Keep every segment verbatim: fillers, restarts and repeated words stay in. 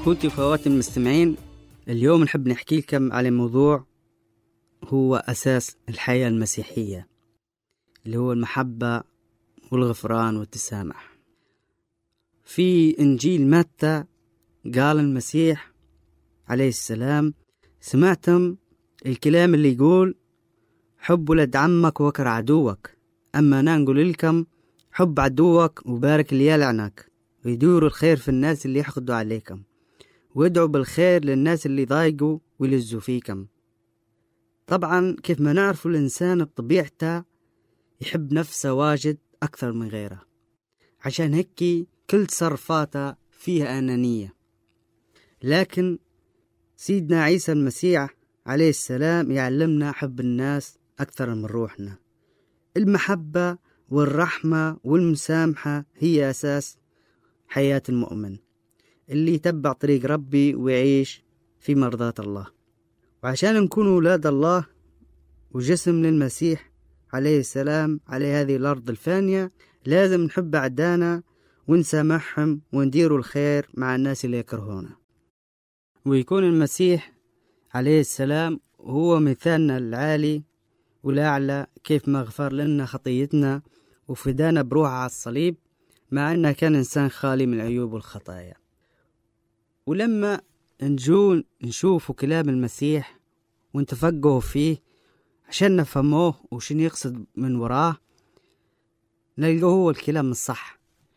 أخوتي وأخواتي المستمعين، اليوم نحب نحكي لكم على موضوع هو أساس الحياة المسيحية، اللي هو المحبة والغفران والتسامح. في إنجيل متى قال المسيح عليه السلام: سمعتم الكلام اللي يقول حب ولد عمك وكر عدوك، أما أنا نقول لكم حب عدوك وبارك اللي يلعنك، ويدوروا الخير في الناس اللي يحقدوا عليكم، وادعوا بالخير للناس اللي ضايقوا ويلزوا فيكم. طبعا كيف ما نعرف الإنسان بطبيعته يحب نفسه واجد أكثر من غيره، عشان هيك كل تصرفاته فيها أنانية. لكن سيدنا عيسى المسيح عليه السلام يعلمنا حب الناس أكثر من روحنا. المحبة والرحمة والمسامحة هي أساس حياة المؤمن اللي يتبع طريق ربي ويعيش في مرضاة الله. وعشان نكون أولاد الله وجسم للمسيح عليه السلام على هذه الأرض الفانية، لازم نحب أعدانا ونسامحهم ونديروا الخير مع الناس اللي يكرهونا. ويكون المسيح عليه السلام هو مثالنا العالي والأعلى، كيف ما غفر لنا خطيتنا وفدانا بروحه على الصليب، مع أنه كان إنسان خالي من العيوب والخطايا. ولما نجون نشوفوا كلام المسيح ونتفقهوا فيه عشان نفهموه وشن يقصد من وراه، نلقوه هو الكلام الصح.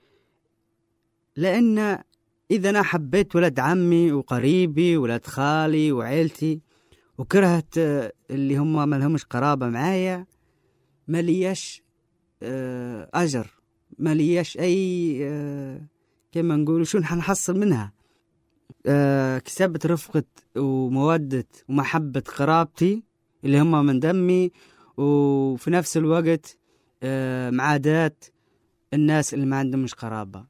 لأن إذا أنا حبيت ولد عمي وقريبي ولد خالي وعيلتي وكرهت اللي هم ما لهمش قرابة معايا، ما ليش أجر، ما ليش أي كما نقول شو حنحصل منها. كسبت رفقة ومودة ومحبة قرابتي اللي هم من دمي، وفي نفس الوقت معادات الناس اللي ما عندهمش قرابة.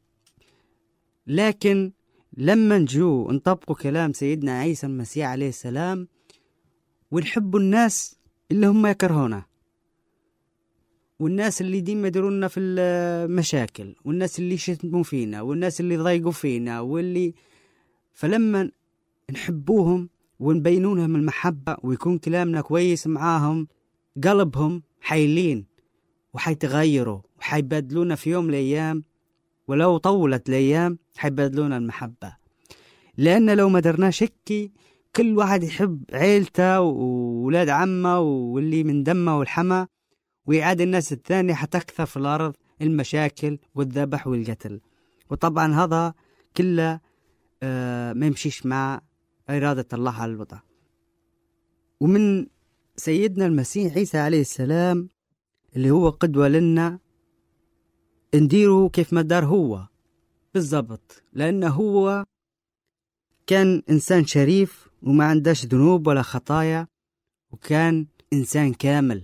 لكن لما نجو نطبقوا كلام سيدنا عيسى المسيح عليه السلام ونحبوا الناس اللي هم يكرهونا، والناس اللي ديما يديرونا في المشاكل، والناس اللي شتموا فينا، والناس اللي ضايقوا فينا، واللي فلما نحبوهم ونبينوا لهم المحبة ويكون كلامنا كويس معاهم، قلبهم حيلين وحيتغيروا وحيبادلونا في يوم من الأيام، ولو طولت الأيام حيبادلونا المحبة. لأن لو ما درناش هيك كل واحد يحب عيلته وولاد عمه واللي من دمه والحمى، ويعاد الناس الثانية حتكثر في الأرض المشاكل والذبح والقتل. وطبعا هذا كله آه ما يمشيش مع إرادة الله على الوضع. ومن سيدنا المسيح عيسى عليه السلام اللي هو قدوة لنا، نديره كيف ما دار هو بالضبط، لأنه هو كان إنسان شريف وما عندهش ذنوب ولا خطايا، وكان إنسان كامل،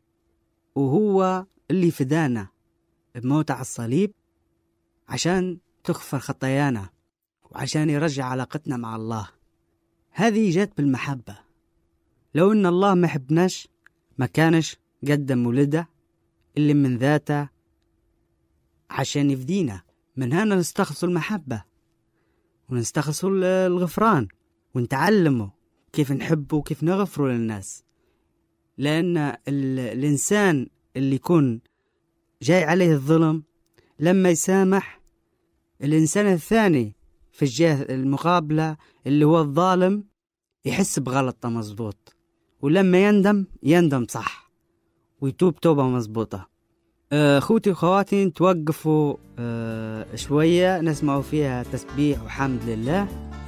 وهو اللي فدانا بموت على الصليب عشان تغفر خطايانا وعشان يرجع علاقتنا مع الله. هذه جات بالمحبة. لو إن الله ما حبناش ما كانش قدم ولده اللي من ذاته عشان يفدينا. من هنا نستخلصوا المحبة ونستخلصوا الغفران ونتعلموا كيف نحبه وكيف نغفروا للناس. لأن الإنسان اللي يكون جاي عليه الظلم لما يسامح الإنسان الثاني في الجهة المقابلة اللي هو الظالم يحس بغلطة مزبوط، ولما يندم يندم صح ويتوب توبة مزبوطة. أخوتي وخواتي توقفوا أه شوية نسمعوا فيها تسبيح وحمد لله،